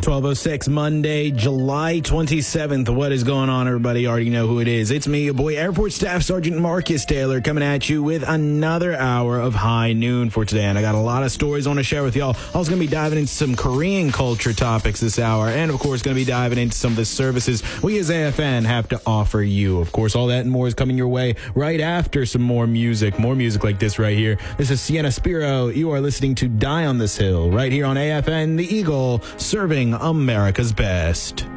12:06 Monday, July 27th. What is going on, everybody? You already know who it is. It's me, your boy, Airport Staff Sergeant Marcus Taylor, coming at you with another hour of High Noon for today. And I got a lot of stories I want to share with y'all. I was going to be diving into some Korean culture topics this hour. And, of course, going to be diving into some of the services we as AFN have to offer you. Of course, all that and more is coming your way right after some more music like this right here. This is Sienna Spiro. You are listening to Die on This Hill right here on AFN, the Eagle, serving America's best.